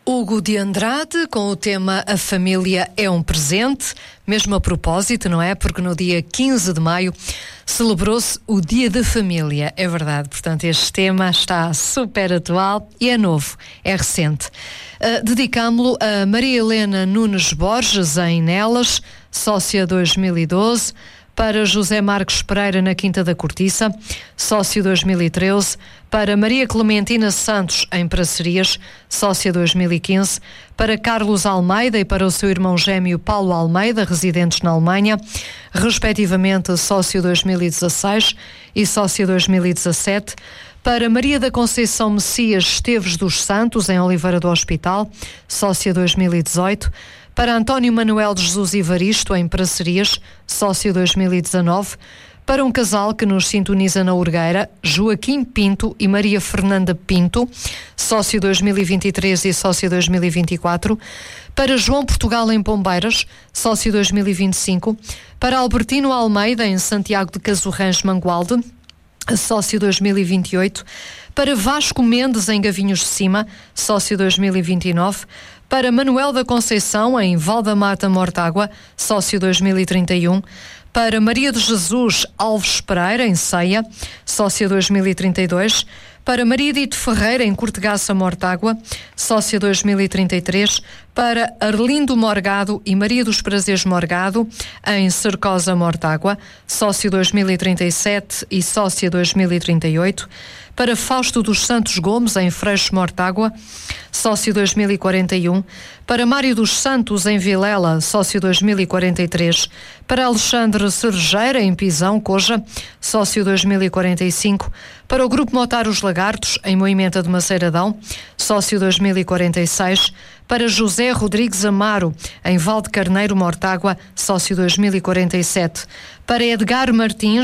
Hugo de Andrade, com o tema A Família é um Presente, mesmo a propósito, não é? Porque no dia 15 de maio celebrou-se o Dia da Família, é verdade. Portanto, este tema está super atual e é novo, é recente. Dedicámo-lo a Maria Helena Nunes Borges, em Nelas, sócia 2012, para José Marcos Pereira, na Quinta da Cortiça, sócio 2013, para Maria Clementina Santos, em Pracerias, sócia 2015, para Carlos Almeida e para o seu irmão gêmeo Paulo Almeida, residentes na Alemanha, respectivamente sócio 2016 e sócia 2017, para Maria da Conceição Messias Esteves dos Santos, em Oliveira do Hospital, sócia 2018, para António Manuel de Jesus Ivaristo, em Pracerias, sócio 2019, para um casal que nos sintoniza na Urgueira, Joaquim Pinto e Maria Fernanda Pinto, sócio 2023 e sócio 2024, para João Portugal, em Pombeiras, sócio 2025, para Albertino Almeida, em Santiago de Casorrães, Mangualde, sócio 2028, para Vasco Mendes, em Gavinhos de Cima, sócio 2029, para Manuel da Conceição, em Valdamata Mortágua, sócio 2031, para Maria de Jesus Alves Pereira, em Ceia, sócia 2032, para Maria Dito Ferreira, em Cortegaça Mortágua, sócia 2033, para Arlindo Morgado e Maria dos Prazeres Morgado, em Cercosa Mortágua, sócio 2037 e sócia 2038, para Fausto dos Santos Gomes, em Freixo Mortágua, sócio 2041, para Mário dos Santos, em Vilela, sócio 2043, para Alexandre Cerejeira, em Pisão, Coja, sócio 2045, para o Grupo Motar Os Lagartos, em Moimenta de Maceiradão, sócio 2046, para José Rodrigues Amaro, em Valde Carneiro, Mortágua, sócio 2047, para Edgar Martins,